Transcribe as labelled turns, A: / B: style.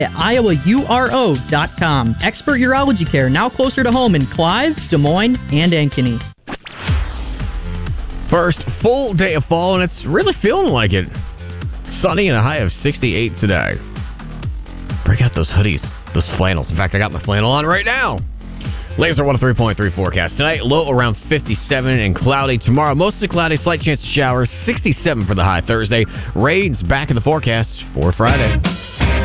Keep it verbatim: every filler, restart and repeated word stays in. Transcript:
A: at iowa u r o dot com. Expert urology care now closer to home in Clive, Des Moines, and Ankeny.
B: First full day of fall, and it's really feeling like it. Sunny and a high of sixty-eight today. Break out those hoodies, those flannels. In fact, I got my flannel on right now. Laser one oh three point three forecast. Tonight, low around fifty-seven and cloudy. Tomorrow, mostly cloudy, slight chance of showers. sixty-seven for the high Thursday. Rain's back in the forecast for Friday.